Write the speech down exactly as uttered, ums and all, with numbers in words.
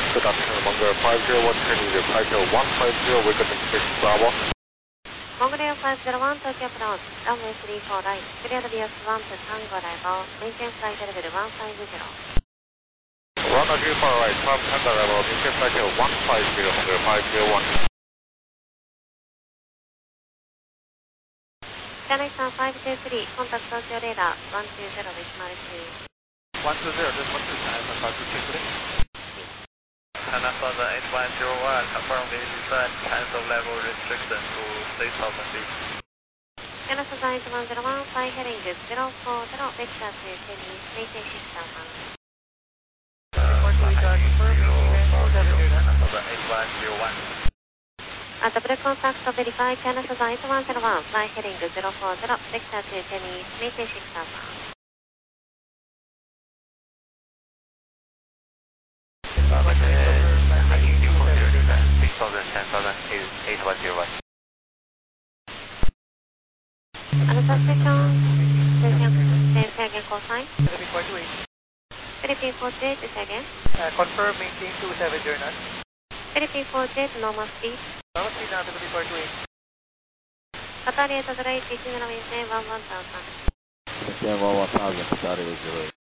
Good afternoon, Mongolia five zero one, turn leader five zero one five zero, we're going to switch Bravo. Mongolia five zero one, Tokyo approach, runway three four right, clear the V S one to Tango arrival, maintain flight level one five zero. Runway three four right, from Tango arrival, maintain flight level one five zero, Mongolia five zero one. Channel five two three, contact Tokyo radar one two zero decimal two. one two zero, just one two, Channel five two three. Channel eight one zero one, confirm the descent, cancel level restriction to six thousand feet. Channel eight one zero one, fly heading zero four zero, vector to Kenny, maintain six thousand. eight one zero one. At the break contact verify, Channel eight one zero one, fly heading zero four zero, vector to Kenny, maintain six thousand. six thousand, ten thousand, eight one zero one. Another station, station, again call sign. Philippine four two eight. Philippine four two eight, again. Uh, confirm, maintain two seven journal. Philippine four two eight, normal speed. Normal speed now, Philippine four two eight. Qatar eight zero eight, maintain one one thousand. Maintain one one thousand, Qatar eight zero eight.